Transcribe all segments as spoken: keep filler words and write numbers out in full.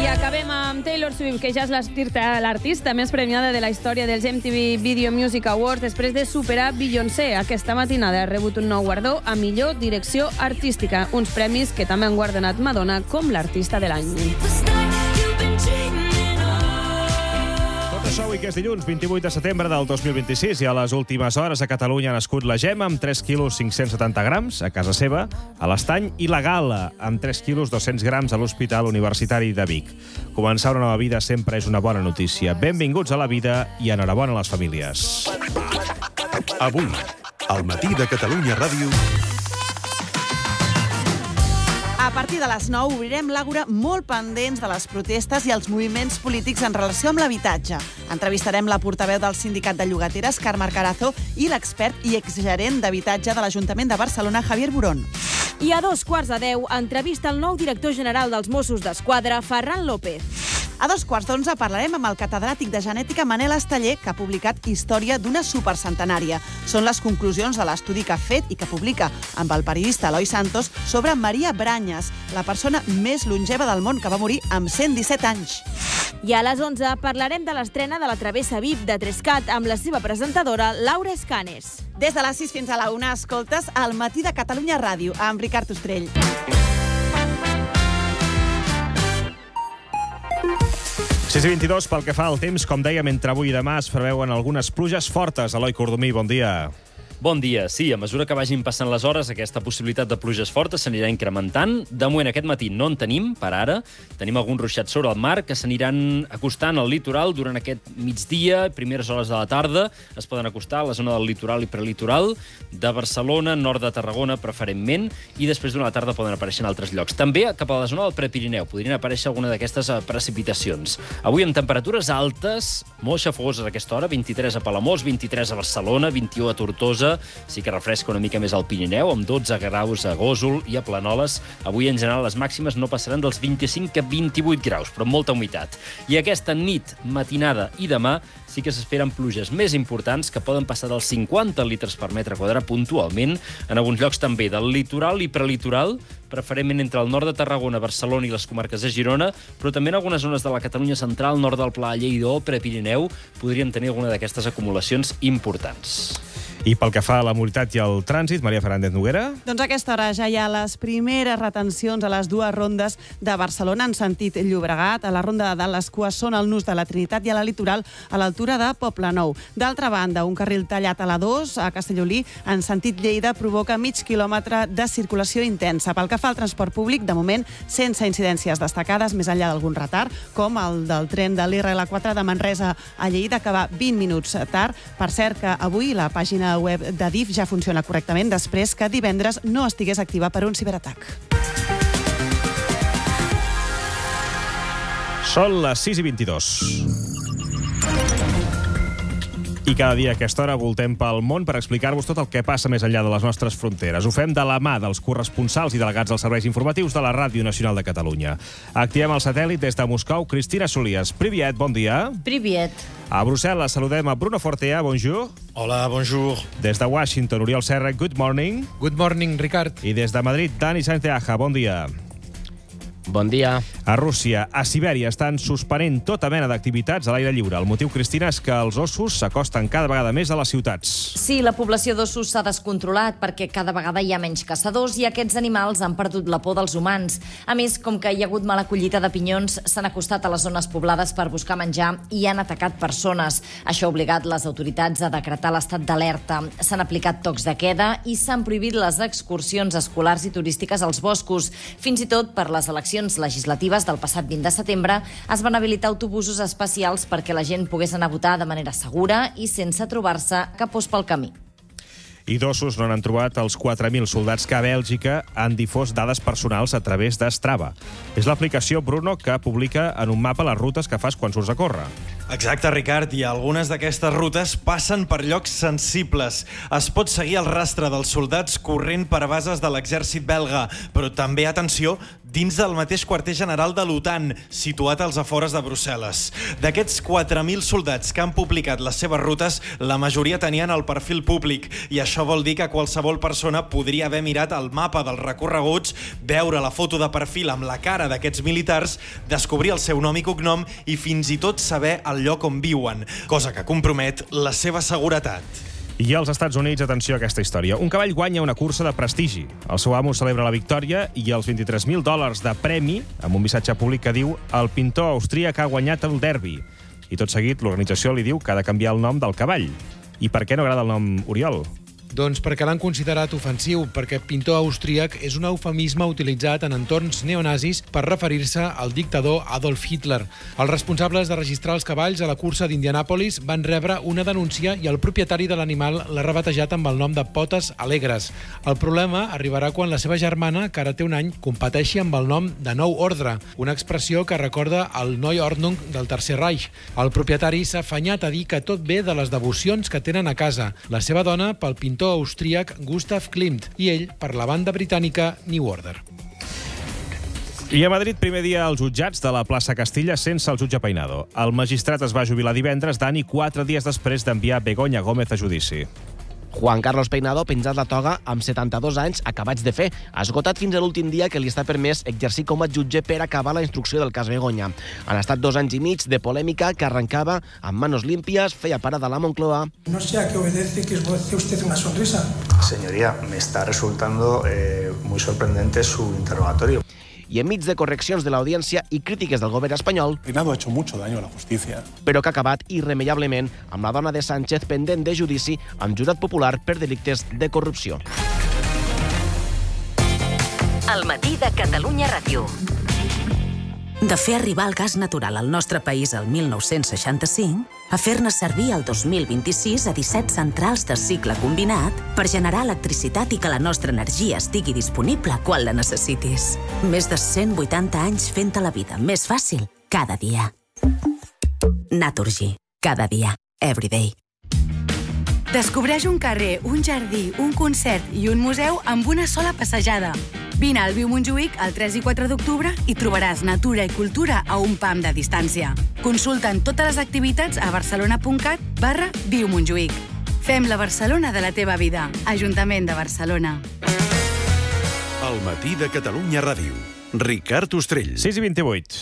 acabem amb Taylor Swift, que ja és l'artista més premiada de la història dels M T V Video Music Awards després de superar Beyoncé. Aquesta matinada ha rebut un nou guardó a millor direcció artística, uns premis que també han guardonat Madonna com l'artista de l'any. Això avui, que és dilluns, vint-i-vuit de setembre del dos mil vint-i-sis, i a les últimes hores a Catalunya ha nascut la Gemma amb tres quilos cinc-cents setanta grams a casa seva, a l'Estany, i la Gala amb tres quilos dos-cents grams a l'Hospital Universitari de Vic. Començar una nova vida sempre és una bona notícia. Benvinguts a la vida i enhorabona a les famílies. Avui, al matí de Catalunya Ràdio... A partir de les nou obrirem l'Àgora molt pendents de les protestes i els moviments polítics en relació amb l'habitatge. Entrevistarem la portaveu del Sindicat de Llogateres, Carme Carazo, i l'expert i exgerent d'habitatge de l'Ajuntament de Barcelona, Javier Burón. I a dos quarts de deu, entrevista el nou director general dels Mossos d'Esquadra, Ferran López. A dos quarts d'onze parlarem amb el catedràtic de genètica Manel Esteller, que ha publicat Història d'una supercentenària. Són les conclusions de l'estudi que ha fet i que publica amb el periodista Eloi Santos sobre Maria Branyes, la persona més longeva del món, que va morir amb cent disset anys. I a les onze parlarem de l'estrena de la Travessa V I P de Trescat amb la seva presentadora, Laura Escanes. Des de les sis fins a la una escoltes El matí de Catalunya Ràdio amb Ricard Ostrell. sis i vint-i-dos, pel que fa al temps, com dèiem, entre avui i demà es preveuen algunes pluges fortes. Eloi Cordomí, bon dia. Bon dia. Sí, a mesura que vagin passant les hores, aquesta possibilitat de pluges fortes s'anirà incrementant. De moment, aquest matí no en tenim, per ara. Tenim alguns ruixats sobre el mar que s'aniran acostant al litoral durant aquest migdia, primeres hores de la tarda. Es poden acostar a la zona del litoral i prelitoral, de Barcelona, nord de Tarragona, preferentment, i després d'una tarda poden aparèixer en altres llocs. També cap a la zona del Prepirineu podrien aparèixer alguna d'aquestes precipitacions. Avui amb temperatures altes, molt xafogoses a aquesta hora, vint-i-tres a Palamós, vint-i-tres a Barcelona, vint-i-u a Tortosa. Sí que refresca una mica més al Pirineu, amb dotze graus a Gósol i a Planoles. Avui, en general, les màximes no passaran dels vint-i-cinc a vint-i-vuit graus, però amb molta humitat. I aquesta nit, matinada i demà sí que s'esperen pluges més importants que poden passar dels cinquanta litres per metre quadrat puntualment, en alguns llocs també del litoral i prelitoral, preferentment entre el nord de Tarragona, Barcelona i les comarques de Girona, però també en algunes zones de la Catalunya central, nord del Pla, Lleida o Prepirineu, podríem tenir alguna d'aquestes acumulacions importants. I pel que fa a la mobilitat i al trànsit, Maria Fernández Noguera? Doncs a aquesta hora ja hi ha les primeres retencions a les dues rondes de Barcelona en sentit Llobregat. A la ronda de dalt les cues són al Nus de la Trinitat i a la litoral a l'altura de Poblenou. D'altra banda, un carril tallat a la dos a Castellolí en sentit Lleida provoca mig quilòmetre de circulació intensa. Pel que fa al transport públic, de moment, sense incidències destacades, més enllà d'algun retard, com el del tren de l'R L quatre de Manresa a Lleida, que va vint minuts tard. Per cert, que avui la pàgina web de D I F ja funciona correctament després que divendres no estigués activa per un ciberatac. Són les sis i vint-i-dos. I cada dia a aquesta hora voltem pel món per explicar-vos tot el que passa més enllà de les nostres fronteres. Ho fem de la mà dels corresponsals i delegats dels serveis informatius de la Ràdio Nacional de Catalunya. Activem el satèl·lit des de Moscou. Cristina Solías, priviet, bon dia. Priviet. A Brussel·les saludem a Bruno Fortea, bonjour. Hola, bonjour. Des de Washington, Oriol Serra, good morning. Good morning, Ricard. I des de Madrid, Dani Santiaja, bon dia. Bon dia. A Rússia, a Sibèria, estan suspenent tota mena d'activitats a l'aire lliure. El motiu, Cristina, és que els ossos s'acosten cada vegada més a les ciutats. Sí, la població d'ossos s'ha descontrolat perquè cada vegada hi ha menys caçadors i aquests animals han perdut la por dels humans. A més, com que hi ha hagut mala collita de pinyons, s'han acostat a les zones poblades per buscar menjar i han atacat persones. Això ha obligat les autoritats a decretar l'estat d'alerta. S'han aplicat tocs de queda i s'han prohibit les excursions escolars i turístiques als boscos. Fins i tot per les eleccions legislatives del passat vint de setembre es van habilitar autobusos especials perquè la gent pogués anar a votar de manera segura i sense trobar-se cap os pel camí. I d'ossos no n'han trobat els quatre mil soldats que a Bèlgica han difós dades personals a través de Strava. És l'aplicació, Bruno, que publica en un mapa les rutes que fas quan surts a córrer. Exacte, Ricard, i algunes d'aquestes rutes passen per llocs sensibles. Es pot seguir el rastre dels soldats corrent per bases de l'exèrcit belga, però també, atenció, dins del mateix quarter general de l'OTAN, situat als afores de Brussel·les. D'aquests quatre mil soldats que han publicat les seves rutes, la majoria tenien el perfil públic, i això vol dir que qualsevol persona podria haver mirat el mapa dels recorreguts, veure la foto de perfil amb la cara d'aquests militars, descobrir el seu nom i cognom i fins i tot saber el lloc on viuen, cosa que compromet la seva seguretat. I als Estats Units, atenció a aquesta història. Un cavall guanya una cursa de prestigi. El seu amo celebra la victòria i els vint-i-tres mil dòlars de premi, amb un missatge públic que diu «El pintor austríac ha guanyat el derbi». I tot seguit, l'organització li diu que ha de canviar el nom del cavall. I per què no agrada el nom Oriol? Doncs perquè l'han considerat ofensiu, perquè pintor austríac és un eufemisme utilitzat en entorns neonazis per referir-se al dictador Adolf Hitler. Els responsables de registrar els cavalls a la cursa d'Indianàpolis van rebre una denúncia i el propietari de l'animal l'ha rebatejat amb el nom de Potes Alegres. El problema arribarà quan la seva germana, que ara té un any, competeixi amb el nom de Nou Ordre, una expressió que recorda el Neuordnung del Tercer Reich. El propietari s'ha afanyat a dir que tot ve de les devocions que tenen a casa. La seva dona, pel pintor austríac Gustav Klimt, i ell per la banda britànica New Order. I a Madrid, primer dia als jutjats de la plaça Castilla sense el jutge Peinado. El magistrat es va jubilar divendres, Dani, quatre dies després d'enviar Begoña Gómez a judici. Juan Carlos Peinado, penjat la toga amb setanta-dos anys acabats de fer, esgotat fins a l'últim dia que li està permès exercir com a jutge per acabar la instrucció del cas Begoña. Han estat dos anys i mig de polèmica que arrancava amb manos limpias, feia parada a la Moncloa. No sé a qué obedece que esboce usted una sonrisa. Señoría, me está resultando eh, muy sorprendente su interrogatorio. I enmig de correccions de l'audiència i crítiques del govern espanyol, Peinado ha hecho mucho daño a la justicia. però que ha acabat irremeiablement amb la dona de Sánchez pendent de judici amb jurat popular per delictes de corrupció. El matí de Catalunya Ràdio. De fer arribar el gas natural al nostre país el mil nou-cents seixanta-cinc a fer-ne servir el dos mil vint-i-sis a disset centrals de cicle combinat per generar electricitat i que la nostra energia estigui disponible quan la necessitis. Més de cent vuitanta anys fent-te la vida més fàcil cada dia. Naturgy. Cada dia. Everyday. Descobreix un carrer, un jardí, un concert i un museu amb una sola passejada. Vine al Viu Montjuïc el tres i quatre d'octubre i trobaràs natura i cultura a un pam de distància. Consulta'n totes les activitats a barcelona.cat barra Viu Montjuïc. Fem la Barcelona de la teva vida. Ajuntament de Barcelona. El matí de Catalunya Ràdio. Ricard Ostrell. sis i vint-i-vuit.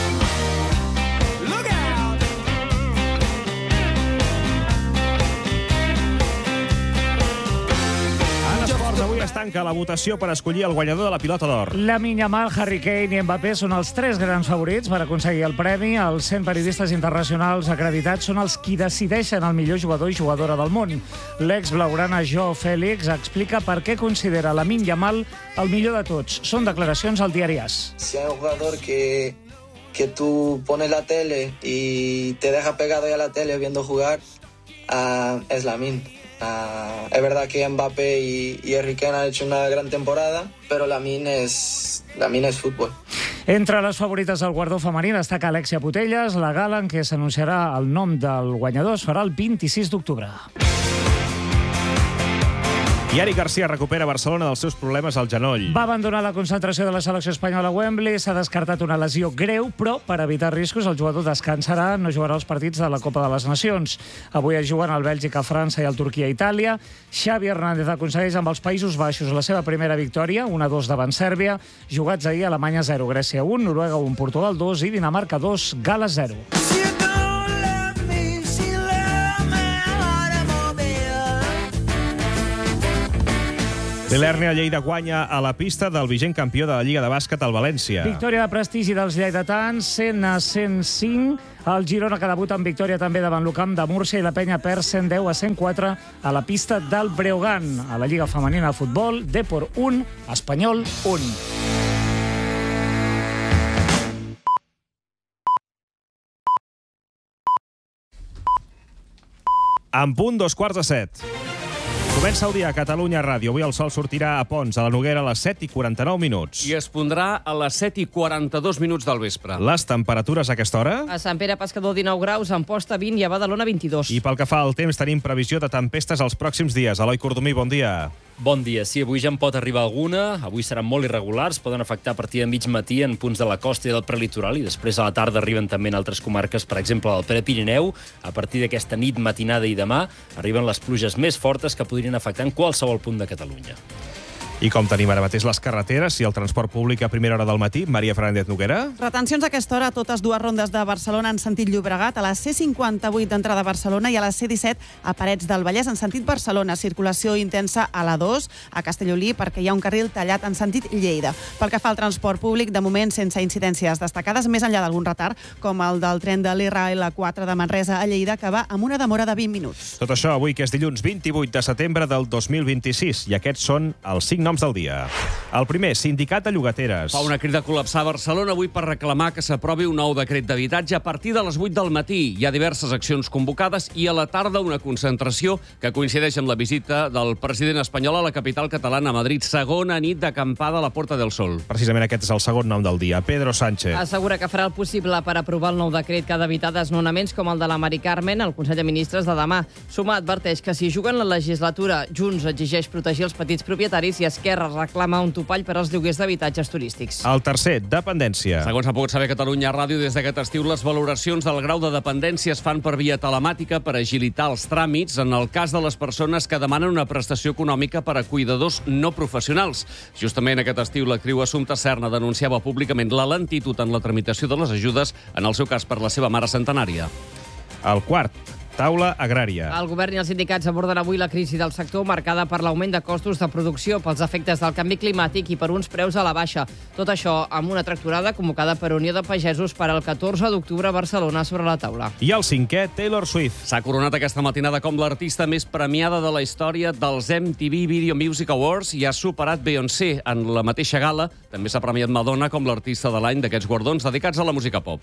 Avui es tanca la votació per escollir el guanyador de la Pilota d'Or. Lamine Yamal, Harry Kane i Mbappé són els tres grans favorits per aconseguir el premi. Els cent periodistes internacionals acreditats són els qui decideixen el millor jugador i jugadora del món. L'ex-blaugrana Joao Félix explica per què considera Lamine Yamal el millor de tots. Són declaracions al diari AS. Si hay un jugador que, que tú pones la tele y te deja pegado ya a la tele viendo jugar, uh, es Lamine. Uh, es verdad que Mbappé y, y Harry Kane han hecho una gran temporada, pero Lamine es, Lamine es fútbol. Entre les favorites del guardó femení destaca Alexia Putellas. La gala en què s'anunciarà el nom del guanyador es farà el vint-i-sis d'octubre. I Eric Garcia recupera Barcelona dels seus problemes al genoll. Va abandonar la concentració de la selecció espanyola a Wembley, s'ha descartat una lesió greu, però per evitar riscos el jugador descansarà, no jugarà els partits de la Copa de les Nacions. Avui es juguen el Bèlgica, França i el Turquia, Itàlia. Xavi Hernández aconsegueix amb els Països Baixos la seva primera victòria, una dos davant Sèrbia. Jugats ahir, Alemanya zero, Grècia un, Noruega un, Portugal dos i Dinamarca dos, Gal·les zero. L'Elèrnia Lleida guanya a la pista del vigent campió de la Lliga de Bàsquet al València. Victòria de prestigi dels lleidatans, cent a cent cinc. El Girona, que debuta amb victòria també davant l'Ucamp de Múrcia, i la Penya perd cent deu a cent quatre a la pista del Breogán. A la Lliga Femenina de Futbol, Depor un, Espanyol un. En punt, dos quarts de set. Comença el dia a Catalunya Ràdio. Avui el sol sortirà a Pons, a la Noguera, a les set i quaranta-nou minuts. I es pondrà a les set i quaranta-dos minuts del vespre. Les temperatures a aquesta hora? A Sant Pere Pescador, dinou graus, a Amposta, vint, i a Badalona, vint-i-dos. I pel que fa al temps, tenim previsió de tempestes els pròxims dies. Eloi Cordomí, bon dia. Bon dia. Sí, avui ja en pot arribar alguna. Avui seran molt irregulars, poden afectar a partir de mig matí en punts de la costa i del prelitoral i després a la tarda arriben també en altres comarques, per exemple, al Prepirineu. A partir d'aquesta nit, matinada i demà arriben les pluges més fortes que podrien afectar en qualsevol punt de Catalunya. I com tenim ara mateix les carreteres i el transport públic a primera hora del matí? Maria Fernández Noguera. Retencions a aquesta hora a totes dues rondes de Barcelona en sentit Llobregat, a la C cinquanta-vuit d'entrada a Barcelona i a la C disset a Parets del Vallès en sentit Barcelona. Circulació intensa a la dos a Castellolí perquè hi ha un carril tallat en sentit Lleida. Pel que fa al transport públic, de moment sense incidències destacades, més enllà d'algun retard, com el del tren de l'R L quatre de Manresa a Lleida, que va amb una demora de vint minuts. Tot això avui, que és dilluns vint-i-vuit de setembre del dos mil vint-i-sis, i aquests són els cinc noms del dia. El primer, Sindicat de Llogateres. Fa una crida a col·lapsar a Barcelona avui per reclamar que s'aprovi un nou decret d'habitatge a partir de les vuit del matí. Hi ha diverses accions convocades i a la tarda una concentració que coincideix amb la visita del president espanyol a la capital catalana, a Madrid. Segona nit d'acampada a la Porta del Sol. Precisament aquest és el segon nom del dia. Pedro Sánchez. Assegura que farà el possible per aprovar el nou decret que ha d'evitar desnonaments com el de la Mari Carmen al Consell de Ministres de demà. Suma adverteix que si juguen la legislatura, Junts exigeix protegir els petits propietaris i Esquerra reclama un topall per als lloguers d'habitatges turístics. El tercer, dependència. Segons ha pogut saber Catalunya Ràdio, des d'aquest estiu les valoracions del grau de dependència es fan per via telemàtica per agilitar els tràmits en el cas de les persones que demanen una prestació econòmica per a cuidadors no professionals. Justament aquest estiu l'actriu Assumpta Serna denunciava públicament la lentitud en la tramitació de les ajudes, en el seu cas per la seva mare centenària. El quart, taula agrària. El govern i els sindicats aborden avui la crisi del sector marcada per l'augment de costos de producció, pels efectes del canvi climàtic i per uns preus a la baixa. Tot això amb una tractorada convocada per Unió de Pagesos per al catorze d'octubre a Barcelona sobre la taula. I el cinquè, Taylor Swift. S'ha coronat aquesta matinada com l'artista més premiada de la història dels M T V Video Music Awards i ha superat Beyoncé en la mateixa gala. També s'ha premiat Madonna com l'artista de l'any d'aquests guardons dedicats a la música pop.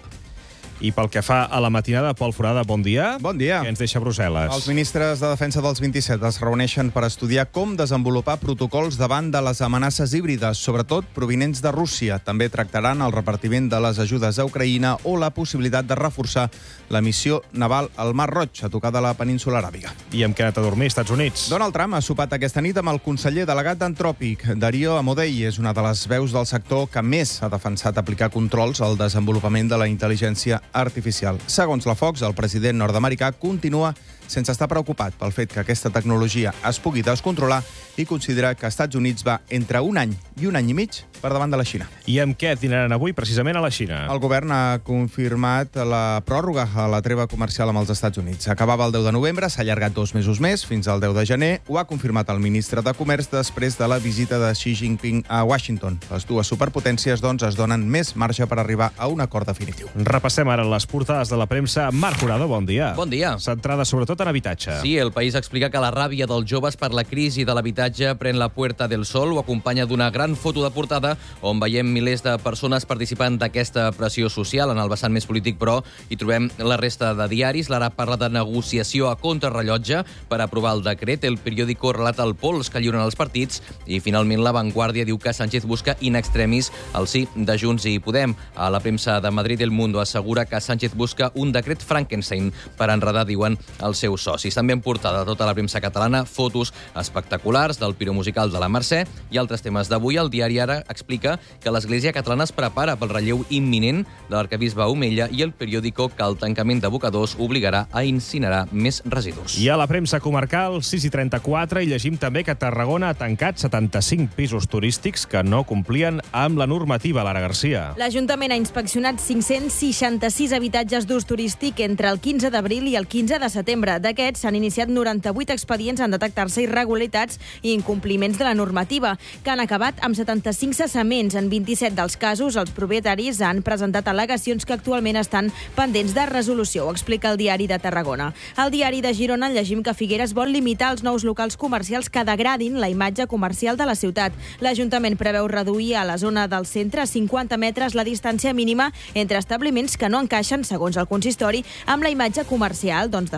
I pel que fa a la matinada, Pol Forada, bon dia. Bon dia. Què ens deixa Brussel·les? Els ministres de Defensa dels vint-i-set es reuneixen per estudiar com desenvolupar protocols davant de les amenaces híbrides, sobretot provinents de Rússia. També tractaran el repartiment de les ajudes a Ucraïna o la possibilitat de reforçar la missió naval al Mar Roig, a tocar de la península aràbiga. I hem quedat a dormir, Estats Units. Donald Trump ha sopat aquesta nit amb el conseller delegat d'Antròpic, Dario Amodei. És una de les veus del sector que més ha defensat aplicar controls al desenvolupament de la intel·ligència artificial. Segons la Fox, el president nord-americà continua sense estar preocupat pel fet que aquesta tecnologia es pugui descontrolar i considera que Estats Units va entre un any i un any i mig per davant de la Xina. I amb què dinaran avui precisament a la Xina? El govern ha confirmat la pròrroga a la treva comercial amb els Estats Units. Acabava el deu de novembre, s'ha allargat dos mesos més, fins al deu de gener. Ho ha confirmat el ministre de Comerç després de la visita de Xi Jinping a Washington. Les dues superpotències, doncs, es donen més marge per arribar a un acord definitiu. Repassem ara les portades de la premsa. Marc Jurado, bon dia. Bon dia. Centrada sobretot en habitatge. Sí, El País explica que la ràbia dels joves per la crisi de l'habitatge pren la Puerta del Sol. Ho acompanya d'una gran foto de portada on veiem milers de persones participant d'aquesta pressió social. En el vessant més polític, però, hi trobem la resta de diaris. L'Ara parla de negociació a contrarrellotge per aprovar el decret. El periòdico relata el pols que lliuren els partits. I, finalment, La Vanguardia diu que Sánchez busca in extremis el sí de Junts i Podem. A la premsa de Madrid, El Mundo assegura que Sánchez busca un decret Frankenstein per enredar, diuen, els seus socis. També en portada de tota la premsa catalana, fotos espectaculars del piromusical de la Mercè i altres temes d'avui. El diari Ara explica que l'Església catalana es prepara pel relleu imminent de l'arquebisbe Omella i el periòdico que el tancament d'abocadors obligarà a incinerar més residus. I a la premsa comarcal, sis i trenta-quatre, i llegim també que Tarragona ha tancat setanta-cinc pisos turístics que no complien amb la normativa. Lara Garcia. L'Ajuntament ha inspeccionat cinc-cents seixanta-sis habitatges d'ús turístic entre el quinze d'abril i el quinze de setembre. D'aquests s'han iniciat noranta-vuit expedients en detectar-se irregularitats i incompliments de la normativa, que han acabat amb setanta-cinc cessaments. En vint-i-set dels casos, els propietaris han presentat al·legacions que actualment estan pendents de resolució, ho explica el Diari de Tarragona. Al Diari de Girona llegim que Figueres vol limitar els nous locals comercials que degradin la imatge comercial de la ciutat. L'Ajuntament preveu reduir a la zona del centre a cinquanta metres la distància mínima entre establiments que no encaixen, segons el consistori, amb la imatge comercial doncs, de Figueres.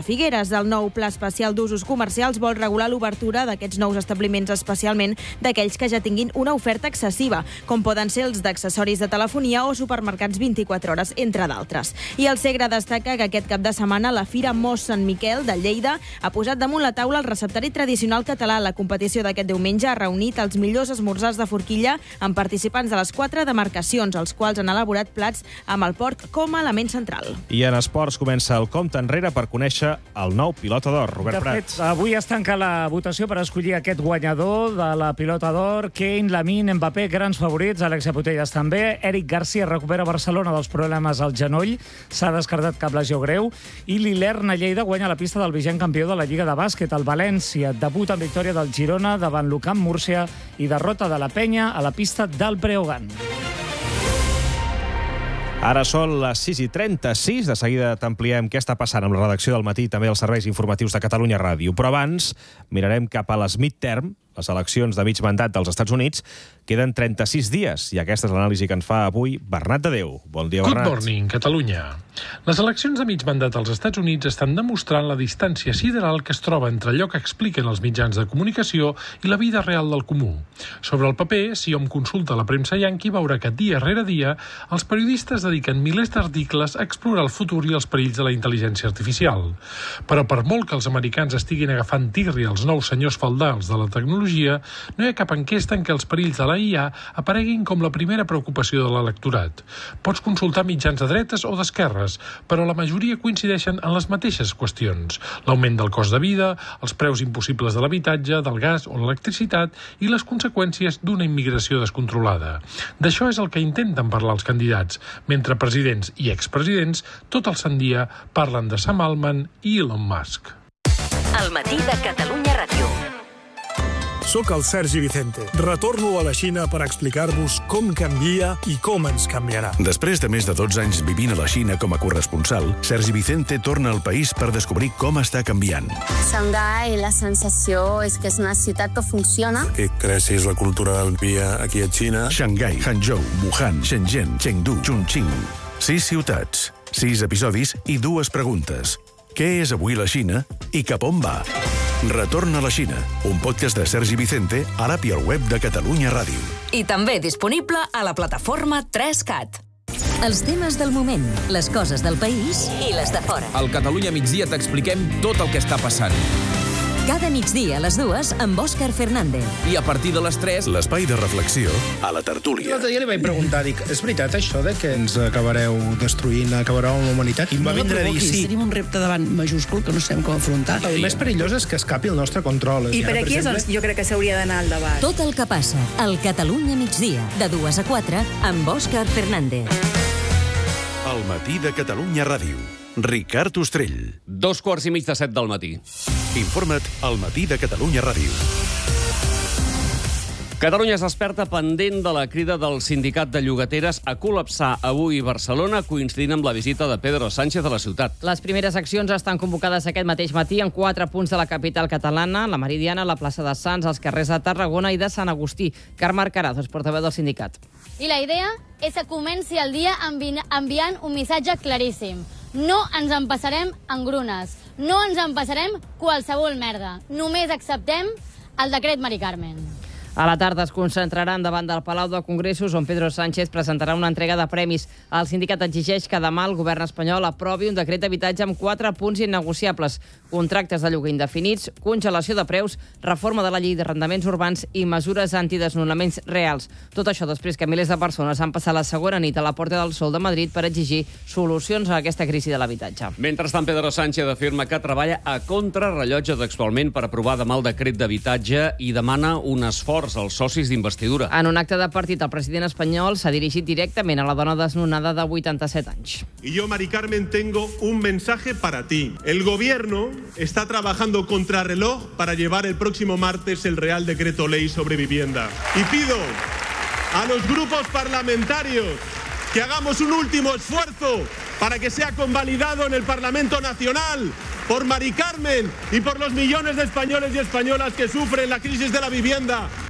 del nou Pla Especial d'Usos Comercials vol regular l'obertura d'aquests nous establiments, especialment d'aquells que ja tinguin una oferta excessiva, com poden ser els d'accessoris de telefonia o supermercats vint-i-quatre hores, entre d'altres. I el Segre destaca que aquest cap de setmana la Fira Mos Sant Miquel de Lleida ha posat damunt la taula el receptari tradicional català. La competició d'aquest diumenge ha reunit els millors esmorzars de forquilla amb participants de les quatre demarcacions, els quals han elaborat plats amb el porc com a element central. I en esports comença el compte enrere per conèixer el nou Pilota d'Or, Robert De Prat. fet, avui es tanca la votació per escollir aquest guanyador de la Pilota d'Or. Kane, Lamine, Mbappé, grans favorits, Alexia Putellas també. Eric Garcia recupera Barcelona dels problemes al genoll, s'ha descartat cap lesió greu. I l'Ilerna Lleida guanya la pista del vigent campió de la Lliga de Bàsquet, el València. Debut en victòria del Girona davant l'Ucamp Múrcia i derrota de la Penya a la pista del Breogán. Ara són les sis i trenta-sis. De seguida t'ampliem què està passant amb la redacció del Matí i també els serveis informatius de Catalunya Ràdio. Però abans mirarem cap a les midterm, les eleccions de mig mandat dels Estats Units. Queden trenta-sis dies i aquesta és l'anàlisi que ens fa avui Bernat de Déu. Bon dia, Bernat. Good morning, Catalunya. Les eleccions de mig mandat als Estats Units estan demostrant la distància sideral que es troba entre allò que expliquen els mitjans de comunicació i la vida real del comú. Sobre el paper, si hom consulta la premsa yanqui, veurà que dia rere dia els periodistes dediquen milers d'articles a explorar el futur i els perills de la intel·ligència artificial. Però per molt que els americans estiguin agafant tirri als nous senyors feudals de la tecnologia, no hi ha cap enquesta en què els perills de la I A apareguin com la primera preocupació de l'electorat. Pots consultar mitjans de dretes o d'esquerres, però la majoria coincideixen en les mateixes qüestions: l'augment del cost de vida, els preus impossibles de l'habitatge, del gas o l'electricitat i les conseqüències d'una immigració descontrolada. D'això és el que intenten parlar els candidats, mentre presidents i expresidents tot el sant dia parlen de Sam Altman i Elon Musk. El matí de Catalunya Ràdio. Soc el Sergi Vicente. Retorno a la Xina per explicar-vos com canvia i com ens canviarà. Després de més de dotze anys vivint a la Xina com a corresponsal, Sergi Vicente torna al país per descobrir com està canviant. Xangai, la sensació és que és una ciutat que funciona. Que creixis la cultura del dia aquí a Xina. Xangai, Hangzhou, Wuhan, Shenzhen, Chengdu, Chongqing. Sis ciutats, sis episodis i dues preguntes. Què és avui la Xina i cap on va? Retorn a la Xina, un podcast de Sergi Vicente, ara i al web de Catalunya Ràdio. I també disponible a la plataforma tres cat. Els temes del moment, les coses del país I les de fora. Al Catalunya Migdia t'expliquem tot el que està passant. Cada migdia a les dues amb Òscar Fernández. I a partir de les tres... L'espai de reflexió a la tertúlia. L'altre dia li vaig preguntar, dic, és veritat això de que ens acabareu destruint, acabareu amb la humanitat? I em va No la vindre a dir provoquis, sí. tenim un repte davant majúscul que no sabem com afrontar. El més perillós és que escapi el nostre control. I Ja, per aquí és on exemple, jo crec que s'hauria d'anar al debat. Tot el que passa al Catalunya Migdia, de dues a quatre, amb Òscar Fernández. El matí de Catalunya Ràdio. Ricard Ostrell. Dos quarts i mig de set del matí. Informa't al matí de Catalunya Ràdio. Catalunya es desperta pendent de la crida del sindicat de llogateres a col·lapsar avui Barcelona, coincidint amb la visita de Pedro Sánchez a la ciutat. Les primeres accions estan convocades aquest mateix matí en quatre punts de la capital catalana, la Meridiana, la plaça de Sants, els carrers de Tarragona i de Sant Agustí. Carme Arcarazos, portaveu del sindicat. I la idea és que comenci el dia envi enviant un missatge claríssim. No ens empassarem engrunes, no ens empassarem qualsevol merda. Només acceptem el decret Mari Carmen. A la tarda es concentraran davant del Palau de Congressos, on Pedro Sánchez presentarà una entrega de premis. El sindicat exigeix que demà el govern espanyol aprovi un decret d'habitatge amb quatre punts innegociables: contractes de lloguer indefinits, congelació de preus, reforma de la llei d'arrendaments urbans i mesures antidesnonaments reals. Tot això després que milers de persones han passat la segona nit a la Porta del Sol de Madrid per exigir solucions a aquesta crisi de l'habitatge. Mentrestant, Pedro Sánchez afirma que treballa a contrarrellotge textualment per aprovar demà el decret d'habitatge i demana un esforç als socis d'investidura. En un acte de partit, el president espanyol s'ha dirigit directament a la dona desnonada de vuitanta-set anys. Y yo, Mari Carmen, tengo un mensaje para ti. El gobierno está trabajando contrarreloj para llevar el próximo martes el Real Decreto Ley sobre vivienda. Y pido a los grupos parlamentarios que hagamos un último esfuerzo para que sea convalidado en el Parlamento Nacional por Mari Carmen y por los millones de españoles y españolas que sufren la crisis de la vivienda.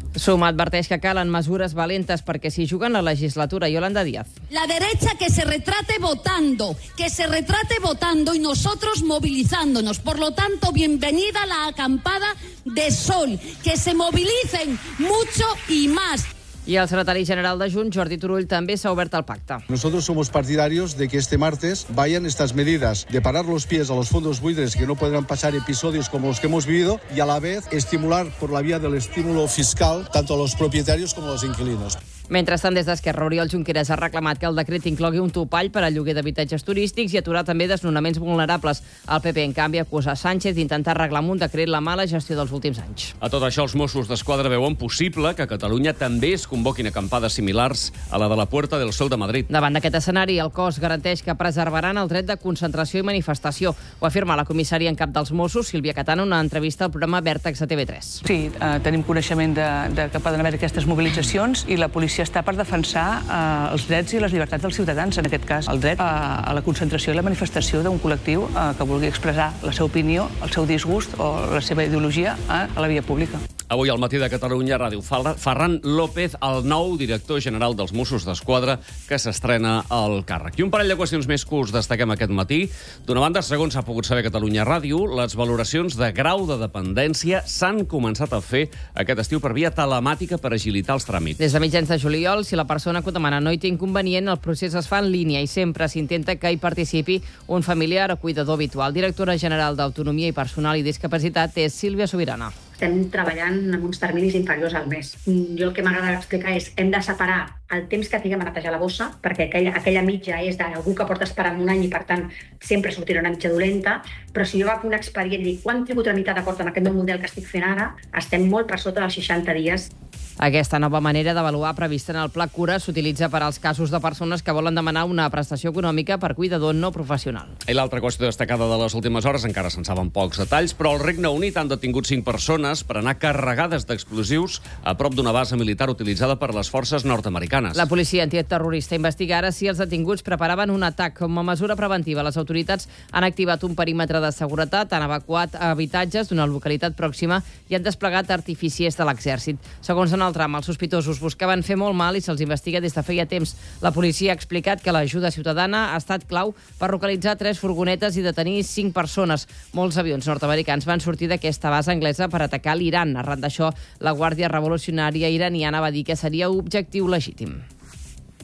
Suma adverteix que calen mesures valentes perquè s'hi juguen la legislatura. Yolanda Díaz. La derecha que se retrate votando, que se retrate votando y nosotros movilizándonos. Por lo tanto, bienvenida la acampada de sol. Que se movilicen mucho y más. I el secretari general de Junts, Jordi Turull, també s'ha obert al pacte. Nosotros somos partidarios de que este martes vayan estas medidas de parar los pies a los fondos buitres, que no podrán pasar episodios como los que hemos vivido, y a la vez estimular por la vía del estímulo fiscal tanto a los propietarios como a los inquilinos. Mentrestant, des d'Esquerra, Oriol Junqueras ha reclamat que el decret inclogui un topall per al lloguer d'habitatges turístics i aturar també desnonaments vulnerables. El P P, en canvi, acusa Sánchez d'intentar arreglar amb un decret la mala gestió dels últims anys. A tot això, els Mossos d'Esquadra veuen possible que a Catalunya també es convoquin acampades similars a la de la Puerta del Sol de Madrid. Davant d'aquest escenari, el cos garanteix que preservaran el dret de concentració i manifestació. Ho afirma la comissària en cap dels Mossos, Sílvia Catana, en una entrevista al programa Vèrtex a T V tres. Sí, eh, tenim coneixement de, de que poden haver aquestes mobilitzacions i la policia està per defensar eh, els drets i les llibertats dels ciutadans, en aquest cas el dret a, a la concentració i la manifestació d'un col·lectiu eh, que vulgui expressar la seva opinió, el seu disgust o la seva ideologia eh, a la via pública. Avui al Matí de Catalunya Ràdio, Ferran López, el nou director general dels Mossos d'Esquadra, que s'estrena al càrrec. I un parell de qüestions més que us destaquem aquest matí. D'una banda, segons s'ha pogut saber a Catalunya Ràdio, les valoracions de grau de dependència s'han començat a fer aquest estiu per via telemàtica per agilitar els tràmits. Des de mitjans de juliol, si la persona que ho demana no hi té inconvenient, el procés es fa en línia i sempre s'intenta que hi participi un familiar o cuidador habitual. Directora general d'Autonomia i Personal i Discapacitat és Sílvia Sobirana. Estem treballant en uns terminis inferiors al mes. Jo el que m'agrada explicar és hem de separar el temps que triguem a netejar la bossa, perquè aquella, aquella mitja és d'algú que porta esperant un any i, per tant, sempre sortirà una mitja dolenta, però si jo agafo un expedient i dic quant trigo tramitat d'acord amb aquest nou model que estic fent ara, estem molt per sota dels seixanta dies. Aquesta nova manera d'avaluar prevista en el Pla Cura s'utilitza per als casos de persones que volen demanar una prestació econòmica per cuidador no professional. I l'altra qüestió destacada de les últimes hores, encara se'n saben pocs detalls, però al Regne Unit han detingut cinc persones per anar carregades d'explosius a prop d'una base militar utilitzada per les forces nord-americanes. La policia antiterrorista investiga ara si els detinguts preparaven un atac. Com a mesura preventiva, les autoritats han activat un perímetre de seguretat, han evacuat habitatges d'una localitat pròxima i han desplegat artificiers de l'exèrcit. Segons en el tram, els sospitosos buscaven fer molt mal i se'ls investiga des de feia temps. La policia ha explicat que l'ajuda ciutadana ha estat clau per localitzar tres furgonetes i detenir cinc persones. Molts avions nord-americans van sortir d'aquesta base anglesa per atacar l'Iran. Arran d'això, la Guàrdia Revolucionària iraniana va dir que seria objectiu legítim.